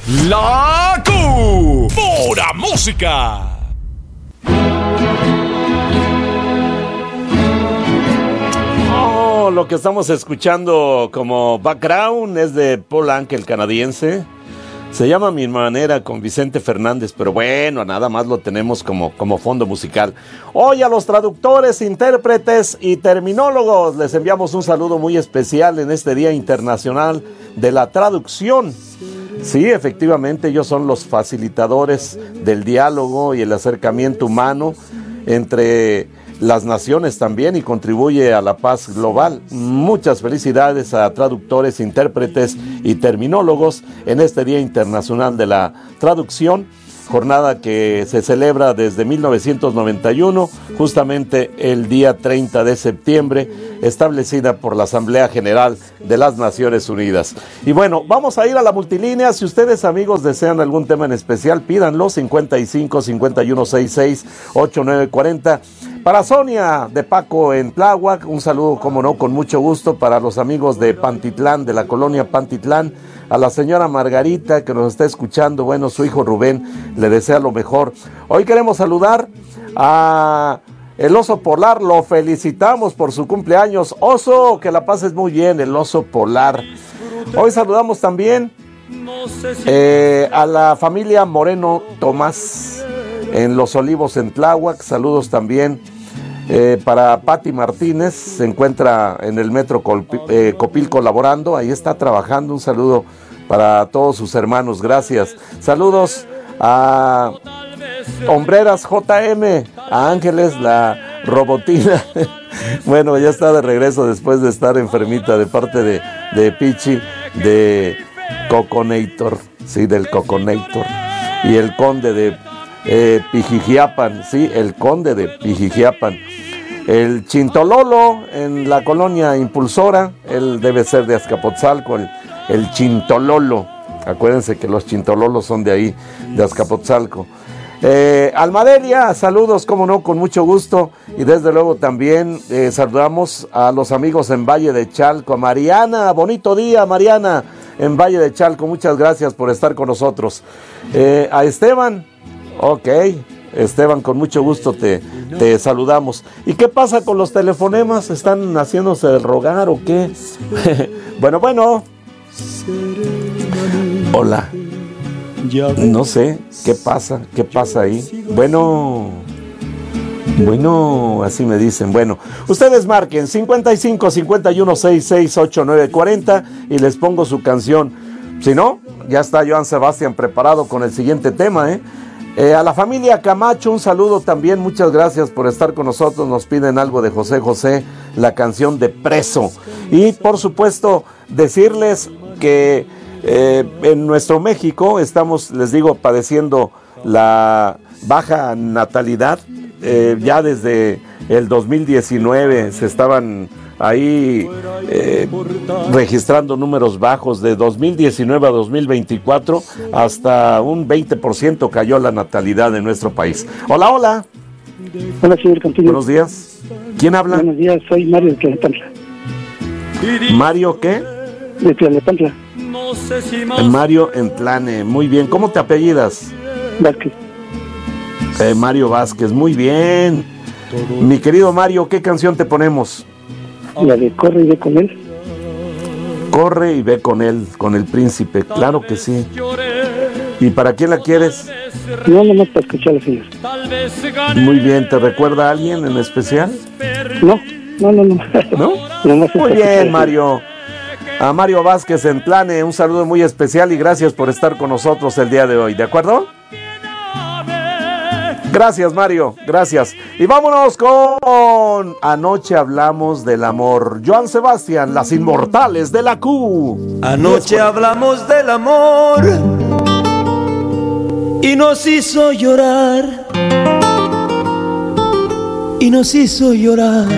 La Q. Pura música. Lo que estamos escuchando como background es de Paul Anka, el canadiense. Se llama Mi Manera con Vicente Fernández, pero bueno, nada más lo tenemos como fondo musical. Hoy a los traductores, intérpretes y terminólogos les enviamos un saludo muy especial en este Día Internacional de la Traducción. Sí, efectivamente, ellos son los facilitadores del diálogo y el acercamiento humano entre las naciones también y contribuye a la paz global. Muchas felicidades a traductores, intérpretes y terminólogos en este Día Internacional de la Traducción, jornada que se celebra desde 1991, justamente el día 30 de septiembre, establecida por la Asamblea General de las Naciones Unidas. Y bueno, vamos a ir a la multilínea. Si ustedes, amigos, desean algún tema en especial, pídanlo, 55 51 66 8940. Para Sonia de Paco en Tláhuac, un saludo, como no, con mucho gusto para los amigos de Pantitlán, de la colonia Pantitlán, a la señora Margarita que nos está escuchando, bueno, su hijo Rubén le desea lo mejor. Hoy queremos saludar a el oso polar, lo felicitamos por su cumpleaños. Oso, que la pases muy bien, el oso polar. Hoy saludamos también a la familia Moreno Tomás en Los Olivos en Tláhuac. Saludos también para Pati Martínez, se encuentra en el Metro Copilco laborando, ahí está trabajando. Un saludo para todos sus hermanos, gracias. Saludos a Hombreras JM, a Ángeles, la robotina. Bueno, ya está de regreso después de estar enfermita, de parte de Pichi, de Coconator, sí, del Coconator. Y el conde de Pijijiapan, sí, el conde de Pijijiapan. El Chintololo en la colonia Impulsora, él debe ser de Azcapotzalco, el Chintololo. Acuérdense que los Chintololos son de ahí, de Azcapotzalco. Almadelia, saludos, como no, con mucho gusto. Y desde luego también saludamos a los amigos en Valle de Chalco. A Mariana, bonito día, Mariana, en Valle de Chalco, muchas gracias por estar con nosotros. A Esteban, ok, Esteban, con mucho gusto te saludamos. ¿Y qué pasa con los telefonemas? ¿Están haciéndose de rogar o qué? Bueno. Hola. No sé, ¿qué pasa ahí? Bueno, así me dicen. Bueno, ustedes marquen 55 51 66 8940 y les pongo su canción. Si no, ya está Joan Sebastián preparado con el siguiente tema, a la familia Camacho, un saludo también, muchas gracias por estar con nosotros. Nos piden algo de José José, la canción de Preso. Y por supuesto, decirles que en nuestro México estamos, les digo, padeciendo la baja natalidad. Ya desde el 2019 se estaban ahí registrando números bajos. De 2019 a 2024 hasta un 20% cayó la natalidad en nuestro país. Hola. Hola, señor Cantillo. Buenos días. ¿Quién habla? Buenos días, soy Mario de Tlalnepantla. ¿Mario qué? De Tlalnepantla. Mario Entlane, muy bien. ¿Cómo te apellidas? Vázquez. Mario Vázquez, muy bien. Mi querido Mario, ¿qué canción te ponemos? La de Corre y ve con él. Corre y ve con él, con el príncipe, claro que sí. ¿Y para quién la quieres? No, nomás para escucharla, señor. Muy bien, ¿te recuerda a alguien en especial? No. ¿No? Muy bien, Mario. A Mario Vázquez Entlane, un saludo muy especial y gracias por estar con nosotros el día de hoy, ¿de acuerdo? Gracias, Mario, gracias. Y vámonos con Anoche hablamos del amor. Joan Sebastián, las inmortales de la Q. Anoche hablamos del amor y nos hizo llorar. Y nos hizo llorar.